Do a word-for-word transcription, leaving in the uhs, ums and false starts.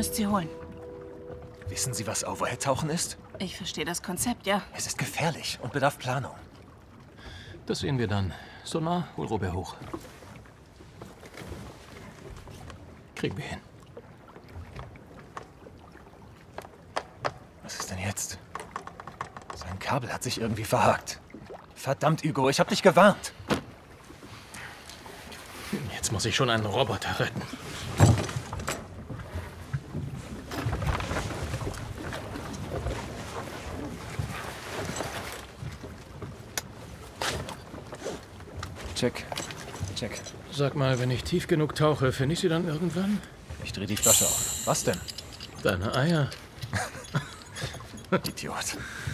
müsst sie holen. Wissen Sie, was Overhead-Tauchen ist? Ich verstehe das Konzept, ja. Es ist gefährlich und bedarf Planung. Das sehen wir dann. Sonar, hol Robert hoch. Kriegen wir hin. Was ist denn jetzt? Sein Kabel hat sich irgendwie verhakt. Verdammt, Hugo, ich hab dich gewarnt. Jetzt muss ich schon einen Roboter retten. Check. Check. Sag mal, wenn ich tief genug tauche, finde ich sie dann irgendwann? Ich dreh die Flasche auf. Was denn? Deine Eier. Idiot.